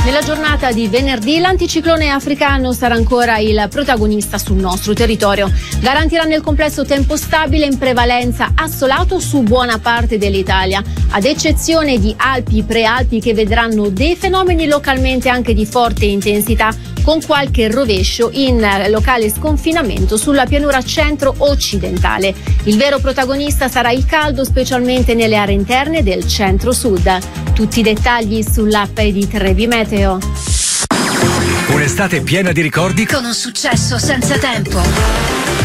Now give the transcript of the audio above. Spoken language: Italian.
Nella giornata di venerdì l'anticiclone africano sarà ancora il protagonista sul nostro territorio. Garantirà nel complesso tempo stabile in prevalenza assolato su buona parte dell'Italia, ad eccezione di Alpi, Prealpi che vedranno dei fenomeni localmente anche di forte intensità, con qualche rovescio in locale sconfinamento sulla pianura centro-occidentale. Il vero protagonista sarà il caldo, specialmente nelle aree interne del centro-sud. Tutti i dettagli sull'app di Trevi Meteo. Un'estate piena di ricordi con un successo senza tempo.